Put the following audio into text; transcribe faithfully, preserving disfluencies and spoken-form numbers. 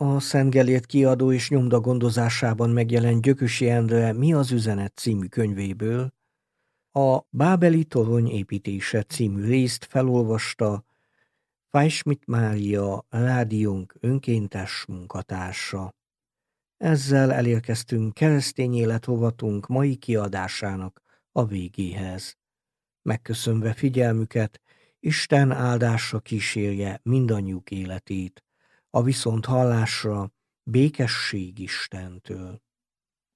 A Szent Gellért kiadó és nyomda gondozásában megjelent Gyökösi Endre Mi az üzenet című könyvéből a Bábeli torony építése című részt felolvasta Fajsmit Mária, rádiónk önkéntes munkatársa. Ezzel elérkeztünk keresztény élet rovatunk mai kiadásának a végéhez. Megköszönve figyelmüket, Isten áldása kísérje mindannyiuk életét, a viszonthallásra békesség Istentől.